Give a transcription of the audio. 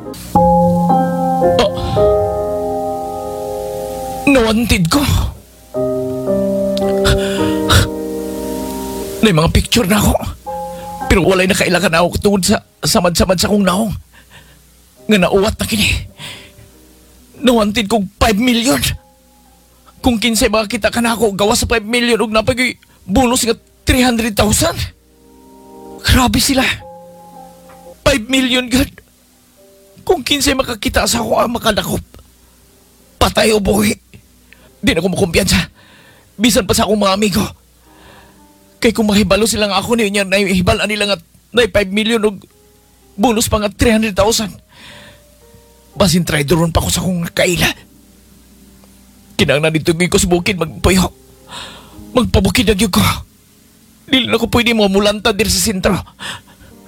Nawantid ko. May mga picture na ako. Pero walay nakailangan ako tungod sa samad-samad sa kong naong. Nga nauwat na kini. Nawantid kong 5 million. Kung kinsay makakita ka na ako, gawa sa 5 million ug napagay bonus nga 300,000. Grabe sila. 5 million gad. Kung kinsay makakita sa ako ang makadakop. Patay o buhi. Di na ko makumpiyansa. Bisan pa sa akong mga amigo. Kay kung mahibalo sila nga ako niya, nahibalaan nila nga na 5 million o bonus pa nga 300,000. Basin traidoron pa ko sa akong kaila. Kinanglan dito ko sa bukid magpuyo. Magpabukid na ko. Dili na ko pwede mo mulanta dir sa sentro.